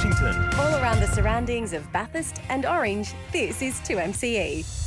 Washington. All around the surroundings of Bathurst and Orange, this is 2MCE.